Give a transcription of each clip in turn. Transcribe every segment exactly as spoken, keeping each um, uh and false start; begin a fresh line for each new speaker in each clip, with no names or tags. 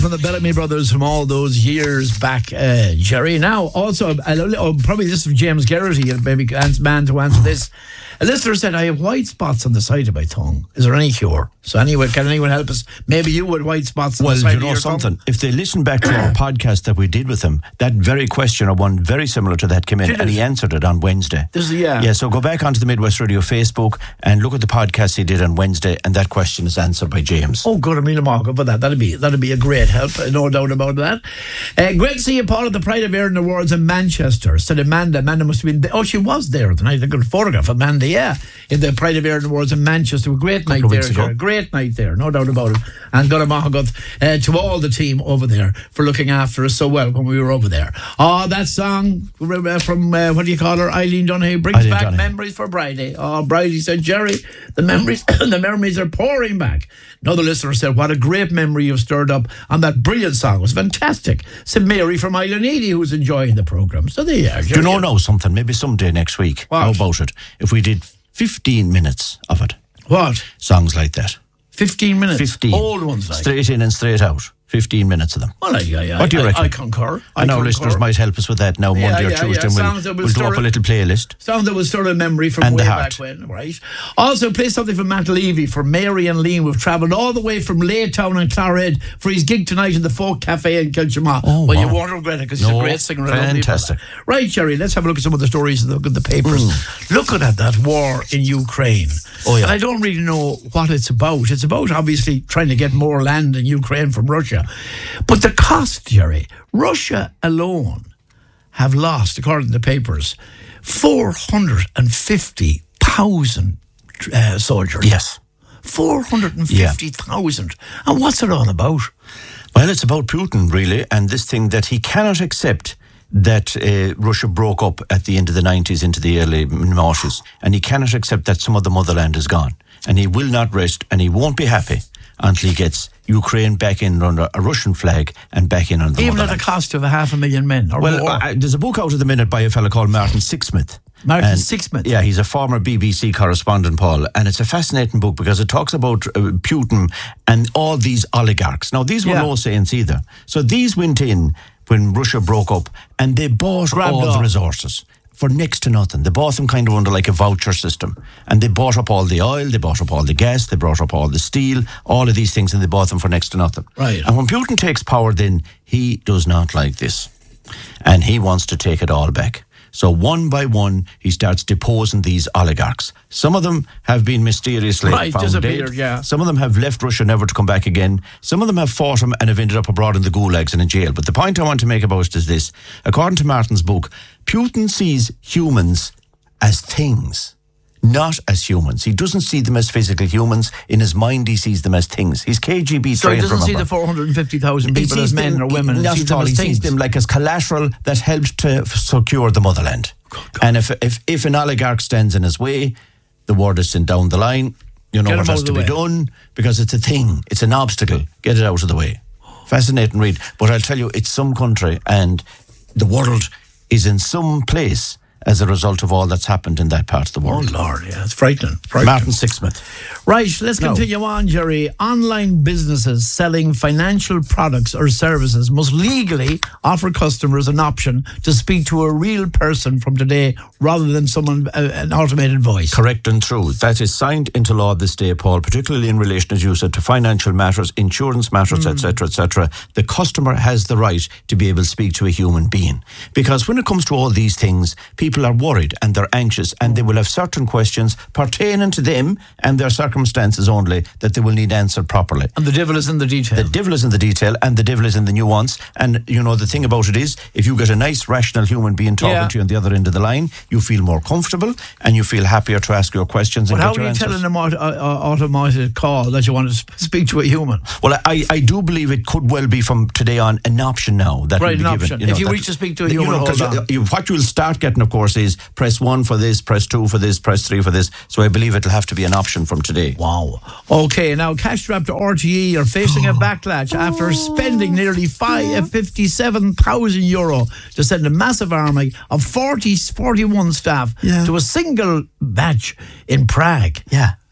From the Bellamy Brothers from all those years back, uh, Jerry. Now, also, oh, probably this is James Garrity, maybe man to answer this. A listener said, I have white spots on the side of my tongue. Is there any cure? So anyway, can anyone help us? Maybe you would white spots on
well,
the side
you
of
know
your
something?
tongue?
If they listen back to our podcast that we did with him, that very question or one very similar to that came in,
Did
and
it?
he answered it on Wednesday.
This is, yeah.
Yeah, so go back onto the Midwest Radio Facebook and look at the podcast he did on Wednesday, and that question is answered by James.
Oh, good, Amelia Marco for that. That'd be that'd be a great help, no doubt about that. Uh, great to see you, Paul, at the Pride of Erin Awards in Manchester. Said Amanda. Amanda must have been there. Oh, she was there tonight. I got a photograph of Amanda, yeah, in the Pride of Erin Awards in Manchester. A great night there, Jerry. Great night there, no doubt about it. And God Mahagot uh, to all the team over there for looking after us so well when we were over there. Oh, that song uh, from, uh, what do you call her, Eileen Donahue, brings
Eileen
back
Donahue.
memories for Bridie. Oh, Bridie said, Jerry, the memories, the memories are pouring back. Another listener said, what a great memory you've stirred up on that brilliant song. It was fantastic. Said Mary from Island Eady, who was enjoying the programme. So there you are.
Do you know now something? Maybe someday next week.
What?
How about it? If we did fifteen minutes of it.
What?
Songs like that.
fifteen minutes?
fifteen.
Old ones like.
Straight in and straight out. fifteen minutes of them.
Well, I, I,
What do you
I,
reckon?
I concur. I
And our
concur.
listeners might help us with that now,
Yeah,
Monday or
yeah,
Tuesday.
yeah.
and
Sounds that
We'll,
will
we'll do up
stir
a little playlist.
Sound that was sort of memory from
And
way
the
back
heart.
when, right? Also, play something from Matt Levy for Mary and Liam, who've travelled all the way from Laytown and Clarehead for his gig tonight in the Folk Cafe in Kilchama.
Oh,
well,
wow.
you won't regret it because he's
No,
a great singer. I love him for
fantastic.
that. Right, Jerry, let's have a look at some of the stories in the, in the papers. Looking at that war in Ukraine.
Oh, yeah.
And I don't really know what it's about. It's about, obviously, trying to get more land in Ukraine from Russia. But the cost, Jerry, Russia alone have lost, according to the papers, four hundred fifty thousand uh, soldiers.
Yes.
four hundred fifty thousand. And what's it all about?
Well, it's about Putin, really, and this thing that he cannot accept that uh, Russia broke up at the end of the nineties into the early noughties, and he cannot accept that some of the motherland is gone. And he will not rest, and he won't be happy until he gets Ukraine back in under a Russian flag and back in under the
Even at
motherland.
the cost of a half a million men or
Well,
more.
uh, there's a book out at the minute by a fellow called Martin Sixsmith.
Martin
And,
Sixsmith?
Yeah, he's a former B B C correspondent, Paul, and it's a fascinating book because it talks about uh, Putin and all these oligarchs. Now, these were
Yeah.
no saints either. So these went in when Russia broke up and they bought
Grabbed
all
off.
the resources for next to nothing. They bought them kind of under like a voucher system, and they bought up all the oil, they bought up all the gas, they bought up all the steel, all of these things, and they bought them for next to nothing.
Right.
And when Putin takes power, then he does not like this, and he wants to take it all back. So one by one, he starts deposing these oligarchs. Some of them have been mysteriously
Right,
found
disappeared,
dead.
yeah.
Some of them have left Russia never to come back again. Some of them have fought him and have ended up abroad in the gulags and in jail. But the point I want to make about it is this. According to Martin's book, Putin sees humans as things, not as humans. He doesn't see them as physical humans. In his mind, he sees them as things. He's K G B
so he
trained,
doesn't see
remember.
the four hundred fifty thousand
He
people as
sees
men
them-
or women. He
Not
sees
at
them
all.
as
He
things.
sees them like as collateral that helped to f- secure the motherland. And if, if if an oligarch stands in his way, the word is sent down the line. You know
Get
what
him out
has
of
to
the
be
way.
done because it's a thing. It's an obstacle. Get it out of the way. Fascinating read. But I'll tell you, it's some country and the world is in some place as a result of all that's happened in that part of the
Oh,
world.
Lord, yeah, it's frightening. frightening.
Martin Sixsmith.
Right, let's
No.
continue on, Jerry. Online businesses selling financial products or services must legally offer customers an option to speak to a real person from today rather than someone, uh, an automated voice.
Correct and true. That is signed into law this day, Paul, particularly in relation, as you said, to financial matters, insurance matters, et cetera, et cetera. The customer has the right to be able to speak to a human being. Because when it comes to all these things, people are worried and they're anxious and they will have certain questions pertaining to them and their circumstances only that they will need answered properly.
And the devil is in the detail.
The devil is in the detail and the devil is in the nuance. And, you know, the thing about it is, if you get a nice, rational human being talking
Yeah.
to you on the other end of the line, you feel more comfortable and you feel happier to ask your questions and
But how
get
do
your
you
answers.
tell an auto, uh, automated call that you want to sp- speak to a human?
Well, I, I do believe it could well be from today on an option now that
Right,
will be
an
given.
option. If you
that-
wish to speak to a
you
human,
know, 'cause
hold on.
you- what you'll start getting, of course, is press one for this, press two for this, press three for this. So I believe it'll have to be an option from today.
Wow. Okay, now cash-strapped R T E are facing a backlash after spending nearly five, fifty-seven thousand euro to send a massive army of forty, forty-one staff
Yeah.
to a single match in Prague.
Yeah.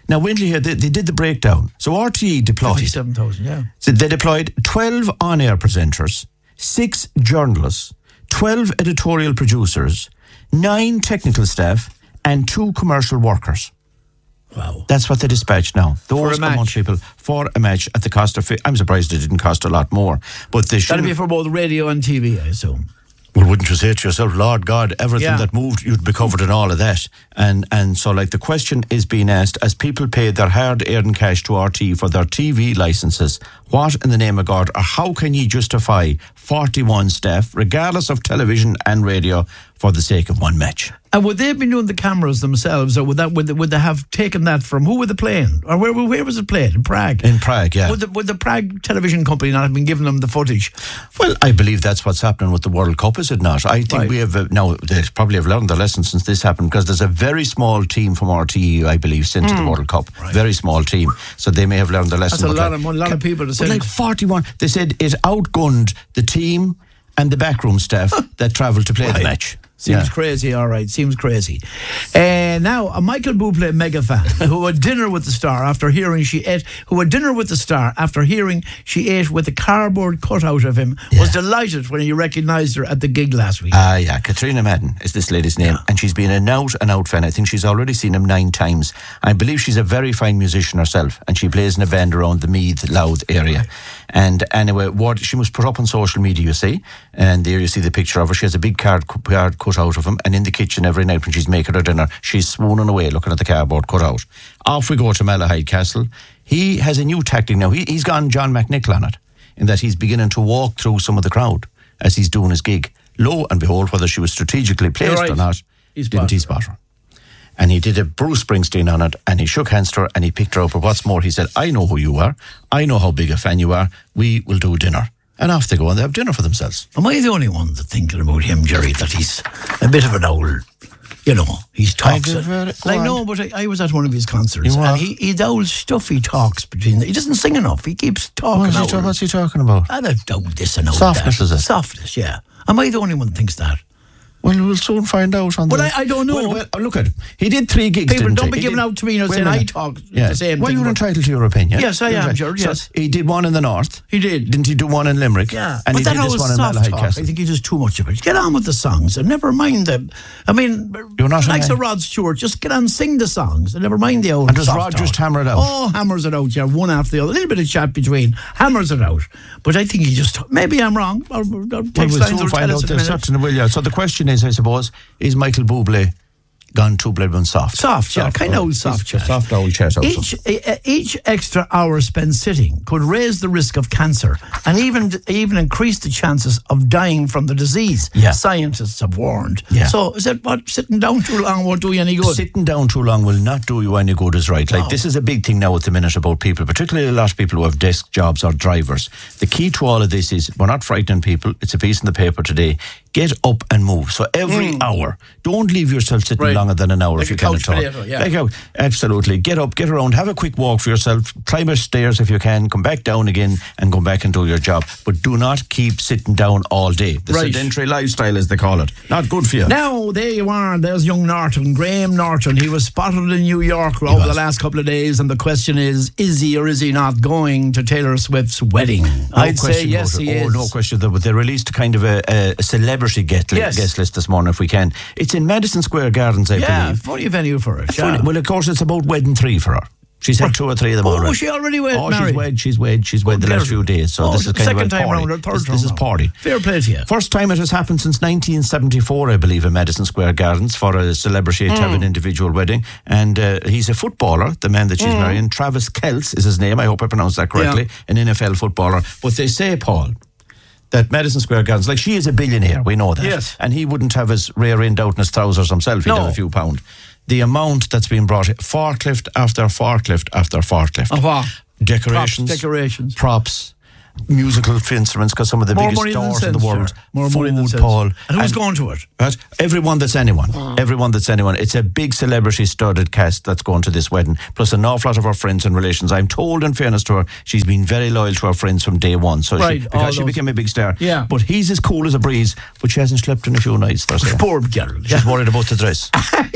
Now, wait till you hear, they, they did the breakdown. So R T E deployed...
fifty-seven thousand, yeah.
So they deployed twelve on-air presenters, six journalists, twelve editorial producers, nine technical staff, and two commercial workers.
Wow.
That's what they dispatched now. Those
match.
amount of people for a match at the cost of... I'm surprised it didn't cost a lot more. But they should...
That'll be for both radio and T V, I assume.
Well, wouldn't you say to yourself, Lord God, everything
Yeah.
that moved, you'd be covered in all of that. And and so, like, the question is being asked, as people pay their hard-earned cash to R T E for their T V licences, what in the name of God, or how can you justify forty-one staff, regardless of television and radio, for the sake of one match?
And would they have been doing the cameras themselves, or would that would they, would they have taken that from who were they playing, or where where was it played? In Prague.
In Prague, yeah.
Would the, would the Prague television company not have been giving them the footage?
Well, I believe that's what's happening with the World Cup, is it not? I think
Right.
we have, uh, now, they probably have learned their lesson since this happened, because there's a very small team from R T E, I believe, sent to the World Cup. Very small team. So they may have learned their lesson.
That's a
with
lot
that.
of money, a lot of people to
But
send.
like forty-one, they said it outgunned the team and the backroom staff that travelled to play the
Right.
match.
Seems
Yeah.
crazy, all right. Seems crazy. Uh, now, a Michael Bublé mega fan who had dinner with the star after hearing she ate, who had dinner with the star after hearing she ate with a cardboard cutout of him, was delighted when he recognised her at the gig last week.
Ah, yeah, Katrina Madden is this lady's name, and she's been an out and out fan. I think she's already seen him nine times. I believe she's a very fine musician herself, and she plays in a band around the Meath, Louth area. And anyway, what she was put up on social media, you see, and there you see the picture of her. She has a big card, card cut out of him, and in the kitchen every night when she's making her dinner, she's swooning away looking at the cardboard cut out. Off we go to Malahide Castle. He has a new tactic now. He, he's gone John McNichol on it, in that he's beginning to walk through some of the crowd as he's doing his gig. Lo and behold, whether she was strategically placed
right.
or not,
He
didn't he spot her? And he did a Bruce Springsteen on it, and he shook hands to her, and he picked her up. But what's more, he said, I know who you are. I know how big a fan you are. We will do dinner. And off they go, and they have dinner for themselves.
Am I the only one that's thinking about him, Jerry, that he's a bit of an old, you know, he's talks.
I give it- go
Like,
on.
no, but I, I was at one of his concerts,
You are?
and he, he's old stuff he talks between, the, he doesn't sing enough, he keeps talking
What's he,
out.
ta- what's he talking about?
I don't know this and all
Softness,
that.
is it?
Softness, yeah. Am I the only one that thinks that?
Well, we'll soon find out on
But
the...
I- I don't know.
Well, well, look at it. He did three gigs,
People
didn't
don't
he?
be
He
giving
did-
out to me, you know,
Wait a
saying I
minute.
talk
Yeah.
the same
Well,
thing.
you're
but-
entitled to your opinion.
Yes, I
You're
am,
right.
George,
So
yes.
he did one in the north.
He did.
Didn't he do one in Limerick?
Yeah,
And
but
he
that
did this
whole
one in
soft
Malahide
talk,
Castle.
I think he does too much of it. Get on with the songs and never mind them. I mean,
You're not a
like
man.
Sir Rod Stewart, just get on and sing the songs and never mind the old
And does
soft
Rod
talk.
just hammer it out?
Oh, hammers it out, yeah, one after the other. A little bit of chat between, hammers it out. But I think he just, maybe I'm wrong. Or, or
Well,
text
we'll
lines
soon
will
find
tell
out.
us in a
There's
minute.
certain will, yeah. So the question is, I suppose, is Michael Bublé gone too bloody soft?
Soft, yeah, kind of old soft
He's a
chat.
Soft old chat. also.
Each uh, each extra hour spent sitting could raise the risk of cancer and even even increase the chances of dying from the disease.
Yeah.
Scientists have warned.
Yeah.
So is that what sitting down too long won't do you any good?
Sitting down too long will not do you any good, is right. Like, this is a big thing now at the minute about people, particularly a lot of people who have desk jobs or drivers. The key to all of this is we're not frightening people. It's a piece in the paper today. Get up and move. So every hour, don't leave yourself sitting
Right.
longer than an hour
Like
if you
a
can
couch
at all.
potato, yeah.
Like, a- absolutely. Get up, get around, have a quick walk for yourself, climb a stairs if you can, come back down again and come back and do your job. But do not keep sitting down all day. The
Right.
sedentary lifestyle, as they call it. Not good for you.
Now, there you are. There's young Norton, Graham Norton. He was spotted in New York over
was.
the last couple of days, and the question is, is he or is he not going to Taylor Swift's wedding?
No
I'd say
question
yes,
about
he
it.
is.
Oh, no question. But they released kind of a, a, a celebrity guest, li-
Yes.
guest list this morning, if we can. It's in Madison Square Gardens, I
Yeah,
believe.
funny venue for it.
Funny-
Yeah.
Well, of course, it's about wedding three for her. She's had two or three of them
Oh,
already.
was she already wed-
Oh,
married?
she's wed. She's wed. She's wed the last few days. So
Oh,
this is kind
second
of a
time
party.
round or third
This,
time
this is
round.
party.
Fair play to you.
First time it has happened since nineteen seventy-four, I believe, in Madison Square Gardens for a celebrity to have an individual wedding. And uh, he's a footballer, the man that she's marrying. Travis Kelce is his name. I hope I pronounced that correctly.
Yeah.
An N F L footballer. But they say, Paul, that Madison Square Gardens, like, she is a billionaire, we know that.
Yes.
And he wouldn't have his rear end out in his trousers himself. He'd
No.
have a few pound. The amount that's been brought, forklift after forklift after forklift.
Of what?
Decorations.
Props, decorations.
Props. musical instruments, because some of the
More
biggest
money than
stars in the
sense,
world.
sure. More money than
Food,
sense.
Paul.
And who's going to it?
Right? Everyone that's anyone. Everyone that's anyone. It's a big celebrity studded cast that's going to this wedding. Plus an awful lot of our friends and relations. I'm told, in fairness to her, she's been very loyal to her friends from day one. So
Right,
she,
all
because she
those-
became a big star.
Yeah.
But he's as cool as a breeze, but she hasn't slept in a few nights. That's it.
Poor girl.
She's worried about the dress.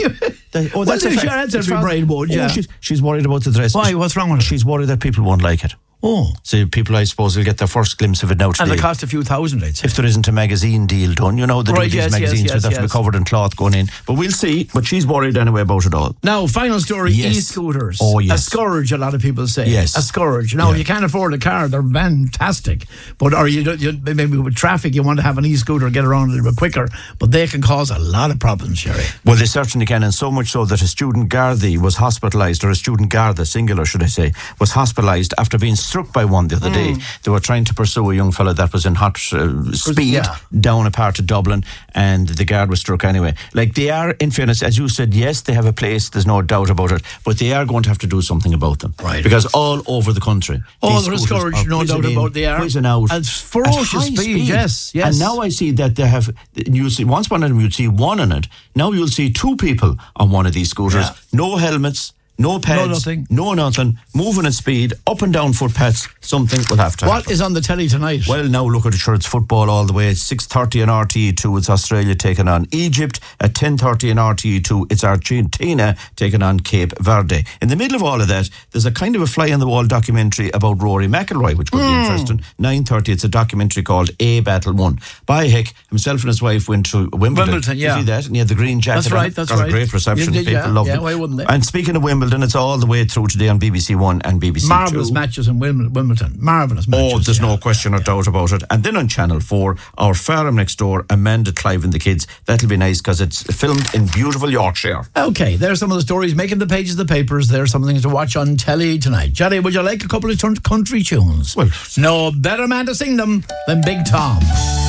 The- oh,
Well,
that's a
sure,
fact.
that's
It's
every
fine.
bride would,
Oh,
yeah.
she's, she's worried about the dress.
Why? What's wrong with it?
She's worried that people won't like it.
Oh.
So people, I suppose, will get their first glimpse of it now today.
And it cost a few thousand, I'd say.
If there isn't a magazine deal done, you know, they
Right,
do these
yes, yes,
magazines
yes,
that have to be
yes.
covered in cloth going in. But we'll see. But she's worried anyway about it all.
Now, final story,
Yes.
e-scooters.
Oh, yes.
A scourge, a lot of people say.
Yes.
A scourge. Now,
Yeah.
you can't afford a car, they're fantastic. But or you, don't- you maybe with traffic, you want to have an e-scooter, get around a little bit quicker. But they can cause a lot of problems, Sherry.
Well, they certainly can, and so much so that a student Gardaí was hospitalised, or a student Garda, singular should I say, was hospitalised after being struck by one the other day. They were trying to pursue a young fellow that was in hot uh, speed
yeah.
down a part of Dublin, and the guard was struck anyway. Like, they are, in fairness, as you said, yes, they have a place, there's no doubt about it, but they are going to have to do something about them.
Right.
Because all over the country,
Oh,
these
they're a
scooters
scourge,
are
no doubt
whizzing in,
about they are.
whizzing out
At ferocious
high
speed, yes, yes.
And now I see that they have, you see, once one of them, you'd see one on it. Now you'll see two people on one of these scooters.
Yeah.
No helmets, no pads,
nothing.
no nothing, moving at speed, up and down footpaths. Something will have to
What
happen.
is on the telly tonight?
Well, now look at it, sure, it's football all the way. It's six thirty on R T E two, it's Australia taking on Egypt. At ten thirty on R T E two, it's Argentina taking on Cape Verde. In the middle of all of that, there's a kind of a fly-on-the-wall documentary about Rory McIlroy, which could be
Hmm.
interesting. nine thirty, it's a documentary called A Battle Won. By heck, himself and his wife went to Wimbledon.
Wimbledon, yeah.
You see that? And he had the green jacket
That's
on.
right, that's
Got
right.
a great reception.
You did,
People
yeah,
loved
yeah,
it.
why wouldn't they?
And speaking of Wimbledon, it's all the way through today on B B C One and B B C
Marvellous
Two.
matches in Wim- Wimbledon. Marvellous matches.
Oh, there's
yeah.
no question or doubt about it. And then on Channel four, our farm next door, Amanda Clive and the kids. That'll be nice because it's filmed in beautiful Yorkshire.
Okay, there's some of the stories making the pages of the papers. There's some things to watch on telly tonight. Jerry, would you like a couple of turn- country tunes?
Well,
no better man to sing them than Big Tom.